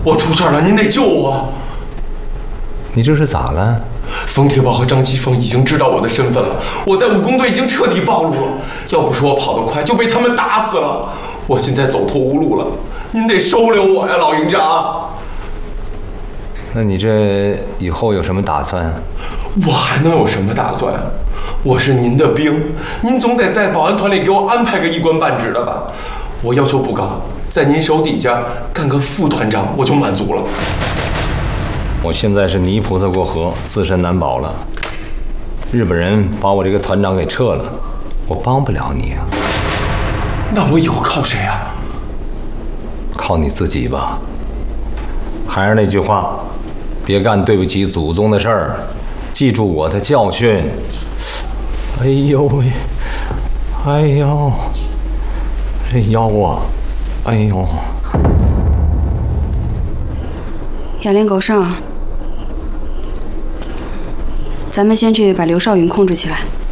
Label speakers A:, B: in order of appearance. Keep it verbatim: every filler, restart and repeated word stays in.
A: 我出事了，您得救我！
B: 你这是咋了？
A: 冯铁豹和张奇峰已经知道我的身份了，我在武工队已经彻底暴露了。要不是我跑得快，就被他们打死了。我现在走投无路了，您得收留我呀，老营长。
B: 那你这以后有什么打算？
A: 我还能有什么打算？我是您的兵，您总得在保安团里给我安排个一官半职的吧？我要求不高，在您手底下干个副团长我就满足了。
B: 我现在是泥菩萨过河，自身难保了。日本人把我这个团长给撤了，我帮不了你啊。
A: 那我以后靠谁啊？
B: 靠你自己吧。还是那句话，别干对不起祖宗的事儿，记住我的教训。哎呦喂，哎呦，这腰啊，哎呦！
C: 雅莲狗剩，咱们先去把刘少云控制起来。